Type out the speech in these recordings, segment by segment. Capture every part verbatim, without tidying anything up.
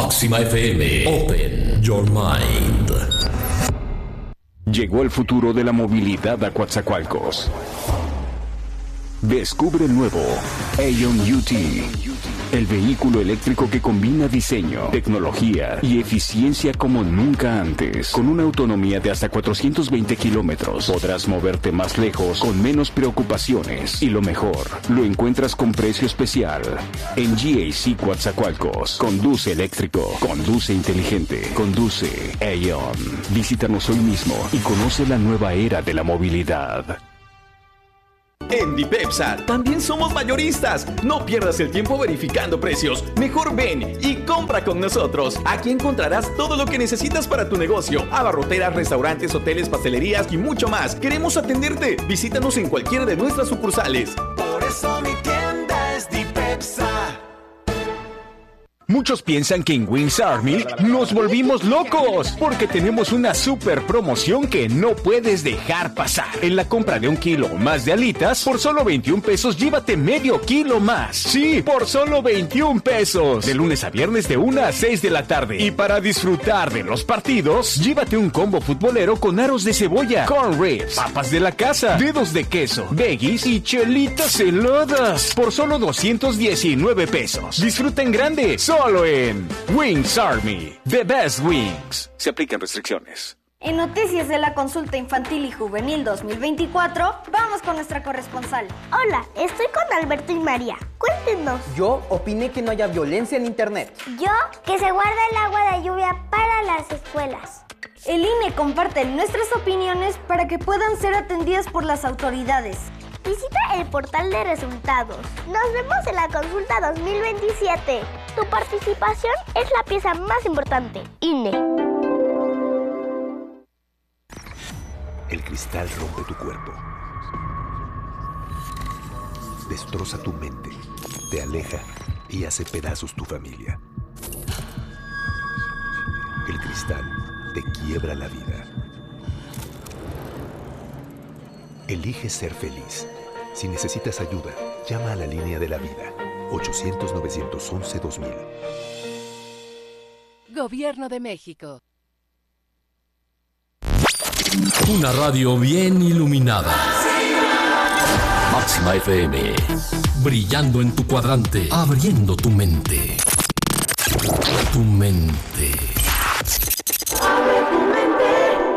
Máxima F M. Open your mind. Llegó el futuro de la movilidad a Coatzacoalcos. Descubre el nuevo Aion U T, el vehículo eléctrico que combina diseño, tecnología y eficiencia como nunca antes. Con una autonomía de hasta cuatrocientos veinte kilómetros, podrás moverte más lejos con menos preocupaciones. Y lo mejor, lo encuentras con precio especial. En G A C Coatzacoalcos, conduce eléctrico, conduce inteligente, conduce Aion. Visítanos hoy mismo y conoce la nueva era de la movilidad. En Dipepsa también somos mayoristas. No pierdas el tiempo verificando precios. Mejor ven y compra con nosotros. Aquí encontrarás todo lo que necesitas para tu negocio: abarroteras, restaurantes, hoteles, pastelerías y mucho más. Queremos atenderte. Visítanos en cualquiera de nuestras sucursales. Por eso mi tienda es Dipepsa. Muchos piensan que en Wings Army nos volvimos locos porque tenemos una super promoción que no puedes dejar pasar. En la compra de un kilo o más de alitas, por solo veintiún pesos, llévate medio kilo más. Sí, por solo veintiún pesos. De lunes a viernes de una a seis de la tarde. Y para disfrutar de los partidos, llévate un combo futbolero con aros de cebolla, corn ribs, papas de la casa, dedos de queso, veggies y chelitas heladas. Por solo doscientos diecinueve pesos. Disfruta en grande. Solo en Wings Army, the best wings. Se aplican restricciones. En noticias de la consulta infantil y juvenil dos mil veinticuatro, vamos con nuestra corresponsal. Hola, estoy con Alberto y María. Cuéntenos. Yo opiné que no haya violencia en internet. Yo, que se guarda el agua de lluvia para las escuelas. El I N E comparte nuestras opiniones para que puedan ser atendidas por las autoridades. Visita el portal de resultados. Nos vemos en la consulta dos mil veintisiete. Tu participación es la pieza más importante. I N E. El cristal rompe tu cuerpo. Destroza tu mente. Te aleja y hace pedazos tu familia. El cristal te quiebra la vida. Elige ser feliz. Si necesitas ayuda, llama a la línea de la vida. ochocientos, novecientos once, dos mil. Gobierno de México. Una radio bien iluminada. Máxima F M. Brillando en tu cuadrante. Abriendo tu mente. Tu mente. Abre tu mente.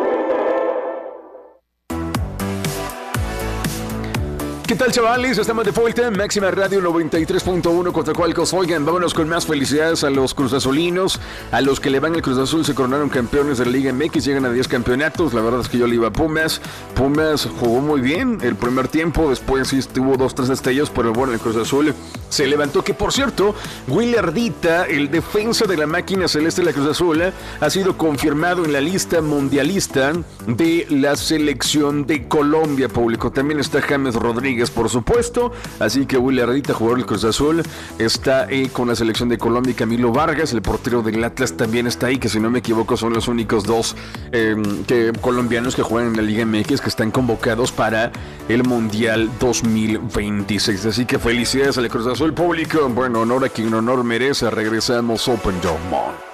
¿Qué tal, chavales? Estamos de vuelta en Máxima Radio noventa y tres punto uno Coatzacoalcos. Oigan, vámonos con más felicidades a los cruzazolinos, a los que le van al Cruz Azul. Se coronaron campeones de la Liga M X, llegan a diez campeonatos. La verdad es que yo le iba a Pumas. Pumas jugó muy bien el primer tiempo, después sí tuvo dos, tres destellos, pero bueno, el Cruz Azul se levantó. Que por cierto, Willy Ardita, el defensa de la máquina celeste de la Cruz Azul, ha sido confirmado en la lista mundialista de la selección de Colombia. Público, también está James Rodríguez, por supuesto, así que Willy Ardita, jugador del Cruz Azul, está eh, con la selección de Colombia. Y Camilo Vargas, el portero del Atlas, también está ahí, que si no me equivoco son los únicos dos eh, que, colombianos que juegan en la Liga M X que están convocados para el Mundial dos mil veintiséis, así que felicidades al Cruz Azul. Público, bueno, honor a quien honor merece. Regresamos Open Your Mind.